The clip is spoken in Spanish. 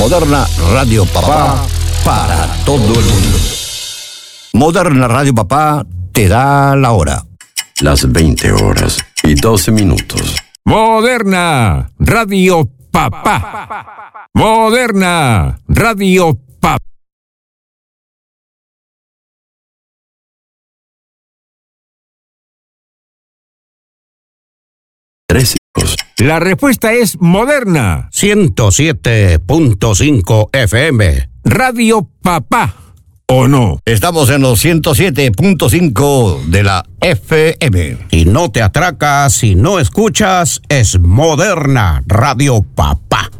Moderna Radio Papá para todo el mundo. Moderna Radio Papá te da la hora. Las 20:12. Moderna Radio Papá. Moderna Radio Papá. Tres hijos. La respuesta es Moderna 107.5 FM. Radio Papá. ¿O no? Estamos en los 107.5 de la FM. Y no te atracas si no escuchas, es Moderna Radio Papá.